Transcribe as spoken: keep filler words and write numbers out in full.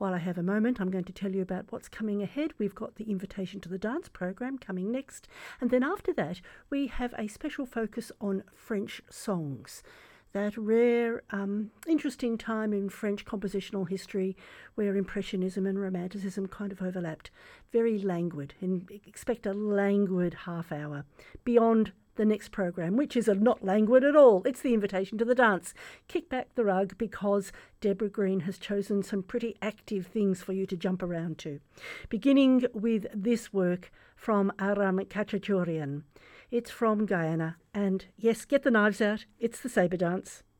While I have a moment, I'm going to tell you about what's coming ahead. We've got the Invitation to the Dance program coming next. And then after that, we have a special focus on French songs. That rare, um, interesting time in French compositional history where Impressionism and Romanticism kind of overlapped. Very languid, and expect a languid half hour beyond the next program, which is a not languid at all. It's the Invitation to the Dance. Kick back the rug because Deborah Green has chosen some pretty active things for you to jump around to. Beginning with this work from Aram Khachaturian. It's from Guyana, and yes, get the knives out, it's the sabre dance.